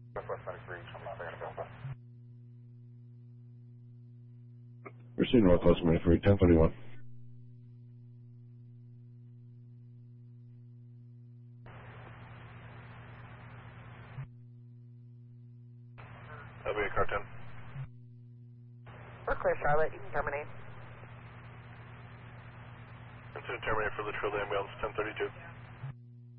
Pursuit Northwest Manfrey, 1031. That'll be a car 10. We're clear, Charlotte. You can terminate. Consider terminate for Litchfield Ambulance 1032.